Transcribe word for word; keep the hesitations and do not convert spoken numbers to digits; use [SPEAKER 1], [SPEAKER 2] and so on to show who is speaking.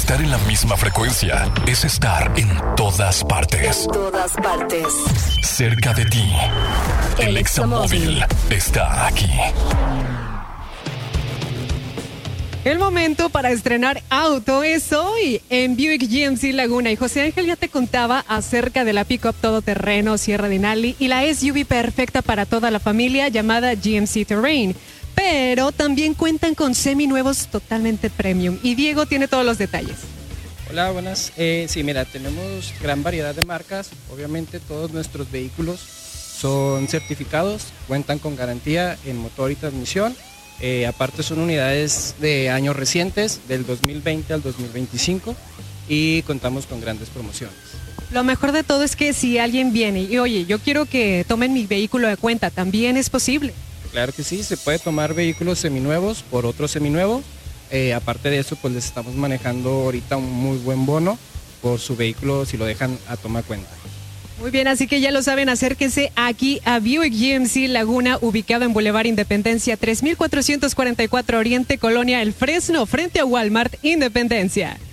[SPEAKER 1] Estar en la misma frecuencia es estar en todas partes.
[SPEAKER 2] En todas partes.
[SPEAKER 1] Cerca de ti. El, el Examóvil está aquí.
[SPEAKER 3] El momento para estrenar auto es hoy en Buick G M C Laguna. Y José Ángel ya te contaba acerca de la pick-up todoterreno Sierra Denali y la S U V perfecta para toda la familia llamada G M C Terrain. Pero también cuentan con seminuevos totalmente premium. Y Diego tiene todos los detalles.
[SPEAKER 4] Hola, buenas. Eh, sí, mira, tenemos gran variedad de marcas. Obviamente todos nuestros vehículos son certificados, cuentan con garantía en motor y transmisión. Eh, aparte son unidades de años recientes, del dos mil veinte al dos mil veinticinco, y contamos con grandes promociones.
[SPEAKER 3] Lo mejor de todo es que si alguien viene y oye, yo quiero que tomen mi vehículo de cuenta, también es posible.
[SPEAKER 4] Claro que sí, se puede tomar vehículos seminuevos por otro seminuevo. Eh, aparte de eso, pues les estamos manejando ahorita un muy buen bono por su vehículo si lo dejan a toma cuenta.
[SPEAKER 3] Muy bien, así que ya lo saben, acérquense aquí a Buick G M C Laguna, ubicado en Boulevard Independencia, tres mil cuatrocientos cuarenta y cuatro Oriente, Colonia El Fresno, frente a Walmart Independencia.